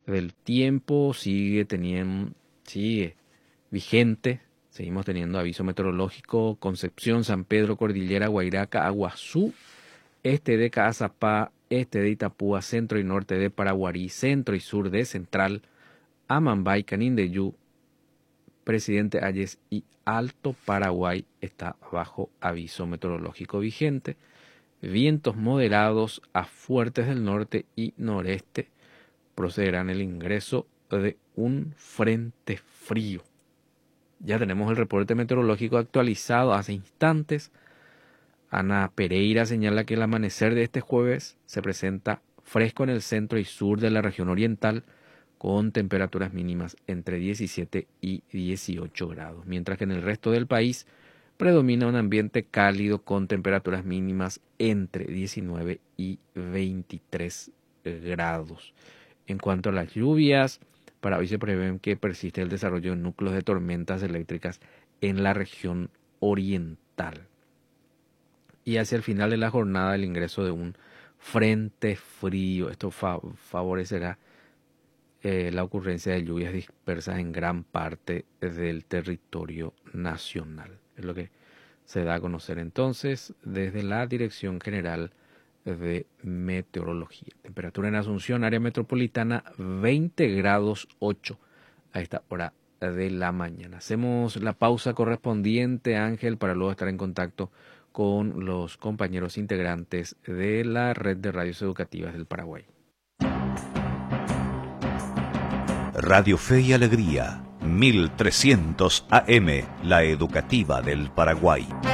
del tiempo sigue vigente. Seguimos teniendo aviso meteorológico: Concepción, San Pedro, Cordillera, Guairaca, Aguazú, este de Caazapá, este de Itapúa, centro y norte de Paraguarí, centro y sur de Central, Amambay, Canindeyú, Presidente Hayes y Alto Paraguay está bajo aviso meteorológico vigente. Vientos moderados a fuertes del norte y noreste procederán el ingreso de un frente frío. Ya tenemos el reporte meteorológico actualizado hace instantes. Ana Pereira señala que el amanecer de este jueves se presenta fresco en el centro y sur de la región oriental, con temperaturas mínimas entre 17 y 18 grados, mientras que en el resto del país predomina un ambiente cálido con temperaturas mínimas entre 19 y 23 grados. En cuanto a las lluvias, para hoy se prevé que persiste el desarrollo de núcleos de tormentas eléctricas en la región oriental. Y hacia el final de la jornada, el ingreso de un frente frío. Esto favorecerá la ocurrencia de lluvias dispersas en gran parte del territorio nacional. Es lo que se da a conocer entonces desde la Dirección General de Meteorología. Temperatura en Asunción, área metropolitana, 20 grados 8 a esta hora de la mañana. Hacemos la pausa correspondiente, Ángel, para luego estar en contacto con los compañeros integrantes de la Red de Radios Educativas del Paraguay. Radio Fe y Alegría, 1300 AM, la educativa del Paraguay.